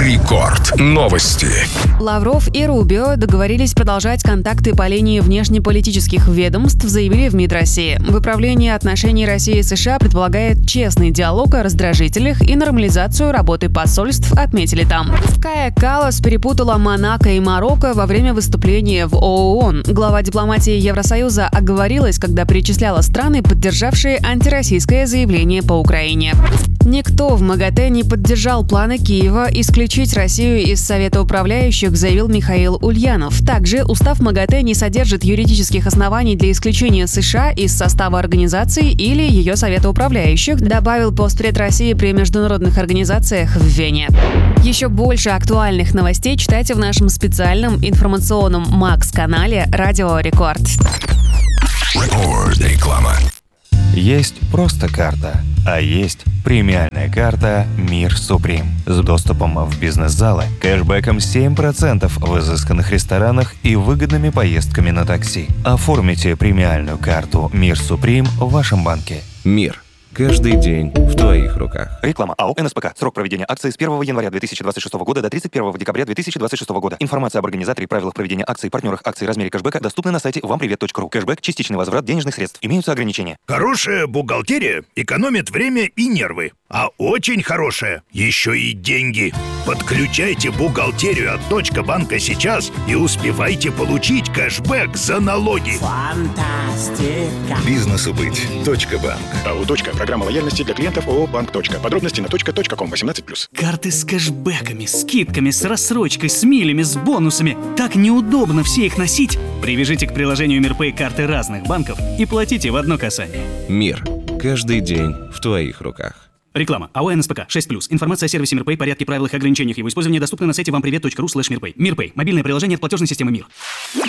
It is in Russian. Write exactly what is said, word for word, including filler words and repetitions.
Рекорд. Новости. Лавров и Рубио договорились продолжать контакты по линии внешнеполитических ведомств, заявили в МИД России. Выправление отношений России и США предполагает честный диалог о раздражителях и нормализацию работы посольств, отметили там. Кая Каллас перепутала Монако и Марокко во время выступления в ООН. Глава дипломатии Евросоюза оговорилась, когда перечисляла страны, поддержавшие антироссийское заявление по Украине. Никто в МАГАТЭ не поддержал планы Киева исключить Россию из Совета управляющих, заявил Михаил Ульянов. Также устав МАГАТЭ не содержит юридических оснований для исключения США из состава организации или ее Совета управляющих, добавил постпред России при международных организациях в Вене. Еще больше актуальных новостей читайте в нашем специальном информационном Макс-канале «Радио Рекорд». Рекорд. Реклама. Есть просто карта, а есть премиальная карта «Мир Суприм» с доступом в бизнес-залы, кэшбэком семь процентов в изысканных ресторанах и выгодными поездками на такси. Оформите премиальную карту «Мир Суприм» в вашем банке. Мир. Каждый день в твоих руках. Реклама АО «эн эс пэ ка». Срок проведения акции с первого января две тысячи двадцать шестого года до тридцать первого декабря две тысячи двадцать шестого года. Информация об организаторе, правилах проведения акций, партнерах акций, размере кэшбэка доступна на сайте вам привет точка ру. Кэшбэк – частичный возврат денежных средств. Имеются ограничения. Хорошая бухгалтерия экономит время и нервы. А очень хорошая еще и деньги. Подключайте бухгалтерию от Точка банка сейчас и успевайте получить кэшбэк за налоги. Фантастика. Бизнесу быть. Точка банк. АО «Точка». Программа лояльности для клиентов ООО «Банк. Точка». Подробности на точка точка ком восемнадцать плюс. Карты с кэшбэками, скидками, с рассрочкой, с милями, с бонусами. Так неудобно все их носить. Привяжите к приложению МирПэй карты разных банков и платите в одно касание. Мир. Каждый день в твоих руках. Реклама. АО «эн эс пэ ка» шесть плюс. Информация о сервисе МирПэй, порядке, правилах и ограничениях его использования доступна на сайте вам привет точка ру слэш мирпэй. МирПэй. Мобильное приложение от платежной системы МИР.